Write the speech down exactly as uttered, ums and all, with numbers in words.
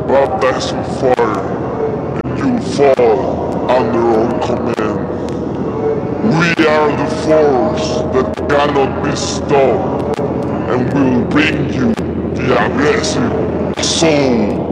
baptized in fire, and you'll fall under our command. We are the force that cannot be stopped, and will bring you the aggressive soul.